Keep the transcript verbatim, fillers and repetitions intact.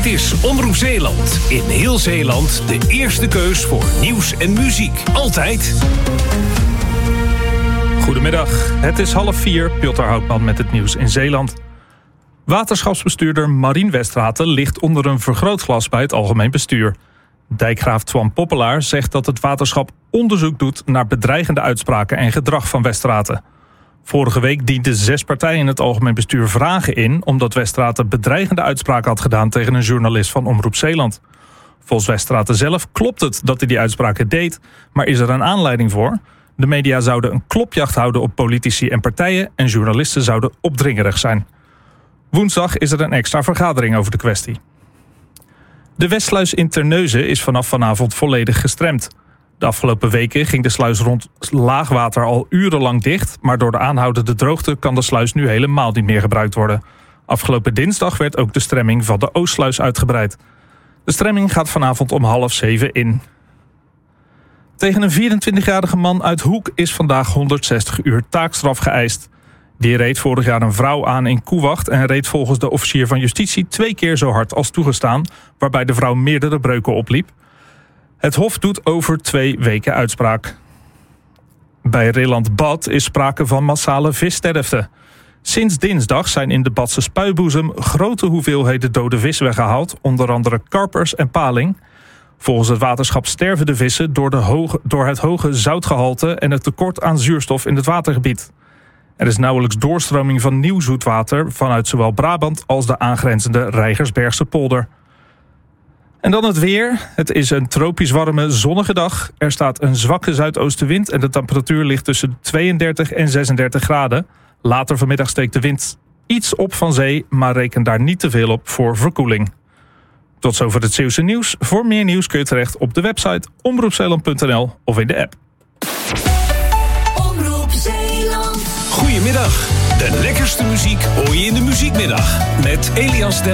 Dit is Omroep Zeeland. In heel Zeeland de eerste keus voor nieuws en muziek. Altijd. Goedemiddag, het is half vier. Piotr Houtman met het nieuws in Zeeland. Waterschapsbestuurder Marien Westraten ligt onder een vergrootglas bij het algemeen bestuur. Dijkgraaf Twan Poppelaar zegt dat het waterschap onderzoek doet naar bedreigende uitspraken en gedrag van Westraten. Vorige week dienden zes partijen in het algemeen bestuur vragen in omdat Westraten bedreigende uitspraken had gedaan tegen een journalist van Omroep Zeeland. Volgens Westraten zelf klopt het dat hij die uitspraken deed, maar is er een aanleiding voor? De media zouden een klopjacht houden op politici en partijen en journalisten zouden opdringerig zijn. Woensdag is er een extra vergadering over de kwestie. De Westsluis in Terneuzen is vanaf vanavond volledig gestremd. De afgelopen weken ging de sluis rond laagwater al urenlang dicht, maar door de aanhoudende droogte kan de sluis nu helemaal niet meer gebruikt worden. Afgelopen dinsdag werd ook de stremming van de Oostsluis uitgebreid. De stremming gaat vanavond om half zeven in. Tegen een vierentwintigjarige man uit Hoek is vandaag honderdzestig uur taakstraf geëist. Die reed vorig jaar een vrouw aan in Koewacht en reed volgens de officier van justitie twee keer zo hard als toegestaan, waarbij de vrouw meerdere breuken opliep. Het Hof doet over twee weken uitspraak. Bij Rilland Bad is sprake van massale vissterfte. Sinds dinsdag zijn in de Badse spuiboezem grote hoeveelheden dode vis weggehaald, onder andere karpers en paling. Volgens het waterschap sterven de vissen door, de hoge, door het hoge zoutgehalte en het tekort aan zuurstof in het watergebied. Er is nauwelijks doorstroming van nieuw zoetwater vanuit zowel Brabant als de aangrenzende Rijgersbergse polder. En dan het weer. Het is een tropisch warme, zonnige dag. Er staat een zwakke zuidoostenwind en de temperatuur ligt tussen tweeëndertig en zesendertig graden. Later vanmiddag steekt de wind iets op van zee, maar reken daar niet te veel op voor verkoeling. Tot zover het Zeeuwse nieuws. Voor meer nieuws kun je terecht op de website omroep zeeland punt n l of in de app. Omroep Zeeland. Goedemiddag. De lekkerste muziek hoor je in de muziekmiddag met Elias Del